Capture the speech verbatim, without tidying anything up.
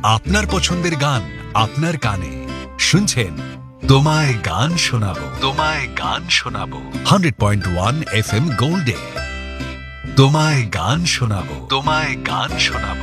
আপনার পছন্দের গান আপনার কানে শুনছেন তোমায় গান শোনাবো তোমায় গান শোনাবো hundred point one F M গোল্ডে তোমায় গান শোনাবো তোমায় গান শোনাবো